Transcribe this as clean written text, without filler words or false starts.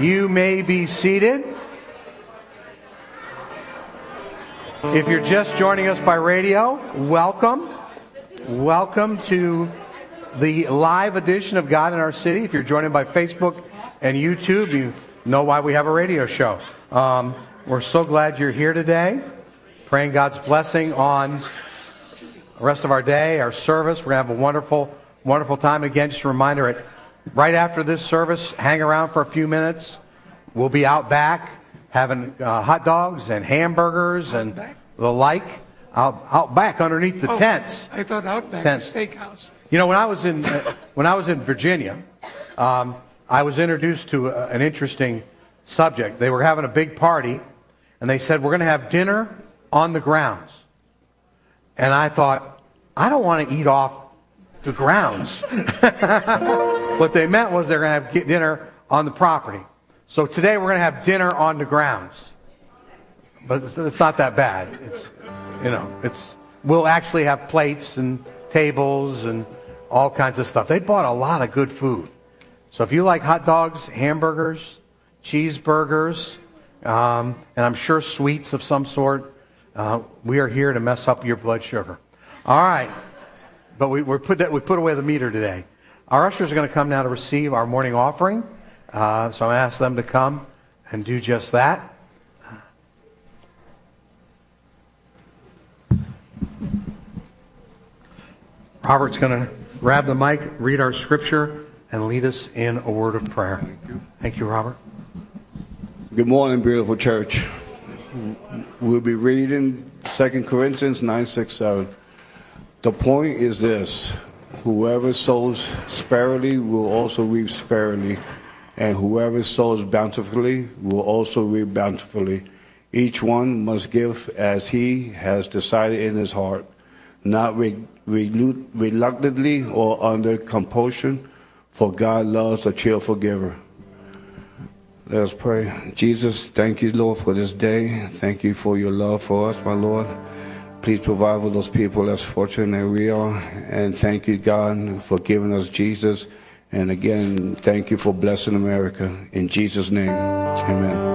You may be seated. If you're just joining us by radio, welcome. Welcome to the live edition of God in Our City. If you're joining by Facebook and YouTube, you know why we have a radio show. We're so glad you're here today. Praying God's blessing on the rest of our day, our service. We're going to have a wonderful, wonderful time. Again, just a reminder, right after this service, hang around for a few minutes. We'll be out back having hot dogs and hamburgers and the like out back underneath the tents. I thought Outback Steakhouse. You know, when I was in Virginia, I was introduced to an interesting subject. They were having a big party, and they said, we're going to have dinner on the grounds. And I thought, I don't want to eat off the grounds. What they meant was they're going to have dinner on the property. So today we're going to have dinner on the grounds. But it's not that bad. We'll actually have plates and tables and all kinds of stuff. They bought a lot of good food. So if you like hot dogs, hamburgers, cheeseburgers, and I'm sure sweets of some sort, we are here to mess up your blood sugar. All right. But we put away the meter today. Our ushers are going to come now to receive our morning offering. So I'm going to ask them to come and do just that. Robert's going to grab the mic, read our scripture, and lead us in a word of prayer. Thank you. Thank you, Robert. Good morning, beautiful church. We'll be reading 2 Corinthians 9:6-7. The point is this: whoever sows sparingly will also reap sparingly, and whoever sows bountifully will also reap bountifully. Each one must give as he has decided in his heart, not reluctantly or under compulsion, for God loves a cheerful giver. Let us pray. Jesus, thank you, Lord, for this day. Thank you for your love for us, my Lord. Please provide for those people less fortunate than we are. And thank you, God, for giving us Jesus. And again, thank you for blessing America. In Jesus' name, amen.